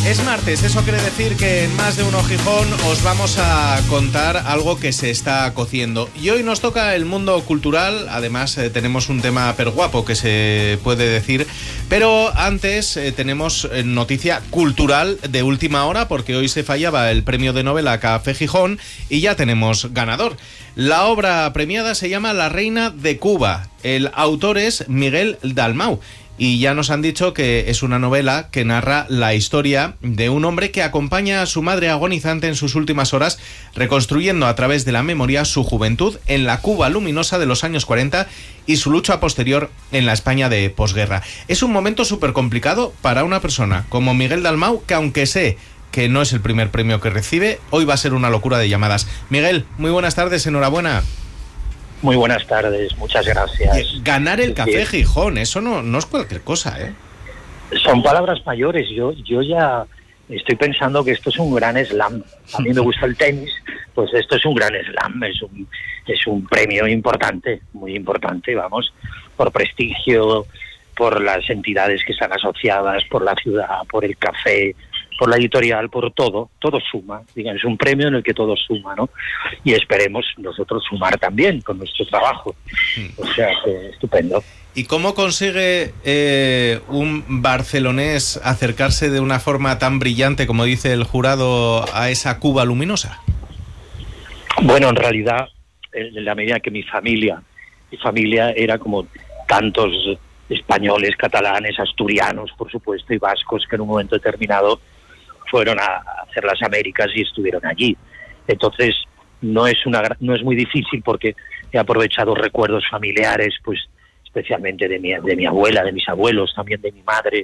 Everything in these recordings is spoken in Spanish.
Es martes, eso quiere decir que en Más de Uno Gijón os vamos a contar algo que se está cociendo. Y hoy nos toca el mundo cultural, además tenemos un tema perguapo que se puede decir, pero antes tenemos noticia cultural de última hora, porque hoy se fallaba el premio de novela Café Gijón y ya tenemos ganador. La obra premiada se llama La Reina de Cuba, el autor es Miguel Dalmau. Y ya nos han dicho que es una novela que narra la historia de un hombre que acompaña a su madre agonizante en sus últimas horas, reconstruyendo a través de la memoria su juventud en la Cuba luminosa de los años 40 y su lucha posterior en la España de posguerra. Es un momento súper complicado para una persona como Miguel Dalmau, que aunque sé que no es el primer premio que recibe, hoy va a ser una locura de llamadas. Miguel, muy buenas tardes, enhorabuena. Muy buenas tardes, muchas gracias. Ganar el Café Gijón, eso no es cualquier cosa, ¿eh? Son palabras mayores. Yo ya estoy pensando que esto es un gran slam. A mí me gusta el tenis, pues esto es un gran slam, es un premio importante, muy importante, vamos, por prestigio, por las entidades que están asociadas, por la ciudad, por el café, por la editorial, por todo suma, digamos, es un premio en el que todo suma, ¿no? Y esperemos nosotros sumar también con nuestro trabajo. O sea, que estupendo. ¿Y cómo consigue un barcelonés acercarse de una forma tan brillante, como dice el jurado, a esa Cuba luminosa? Bueno, en realidad, en la medida que mi familia era como tantos españoles, catalanes, asturianos, por supuesto, y vascos, que en un momento determinado fueron a hacer las Américas y estuvieron allí. Entonces no es muy difícil, porque he aprovechado recuerdos familiares, pues especialmente de mi abuela, de mis abuelos, también de mi madre,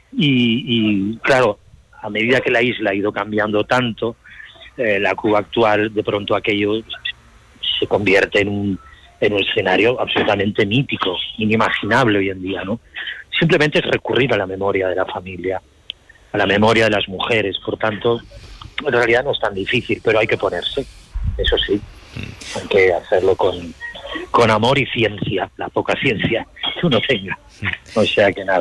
y claro, a medida que la isla ha ido cambiando tanto, la Cuba actual, de pronto aquello se convierte en un escenario absolutamente mítico, inimaginable hoy en día, ¿no? Simplemente es recurrir a la memoria de la familia, a la memoria de las mujeres. Por tanto, en realidad no es tan difícil, pero hay que ponerse, eso sí, hay que hacerlo con amor y ciencia, la poca ciencia que uno tenga. O sea que nada.